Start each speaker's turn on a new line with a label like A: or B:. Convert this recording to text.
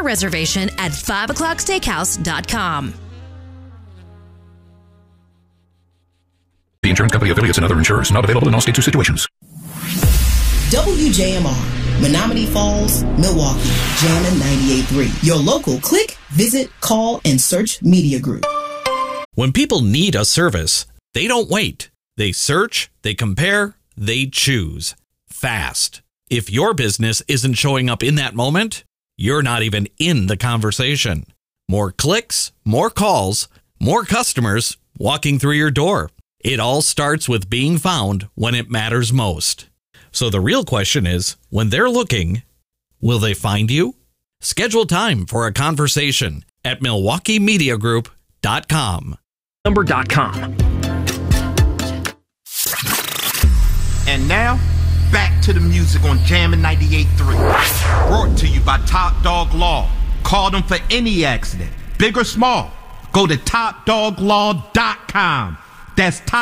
A: your reservation at 5o'clocksteakhouse.com.
B: The insurance company, affiliates, and other insurers not available in all states or situations.
C: WJMR, Menominee Falls, Milwaukee, Jammin' 98.3. Your local click, visit, call, and search media group.
D: When people need a service, they don't wait. They search, they compare, they choose. Fast. If your business isn't showing up in that moment, you're not even in the conversation. More clicks, more calls, more customers walking through your door. It all starts with being found when it matters most. So the real question is, when they're looking, will they find you? Schedule time for a conversation at MilwaukeeMediaGroup.com.
E: Number.com.
F: And now, back to the music on Jammin' 98.3. Brought to you by Top Dog Law. Call them for any accident, big or small. Go to TopDogLaw.com. That's